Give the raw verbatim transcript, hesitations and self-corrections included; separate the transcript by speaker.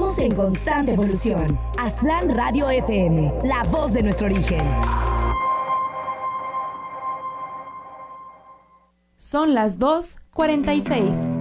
Speaker 1: Seguimos en constante evolución. Aztlán Radio F M, la voz de nuestro origen.
Speaker 2: Son las dos cuarenta y seis.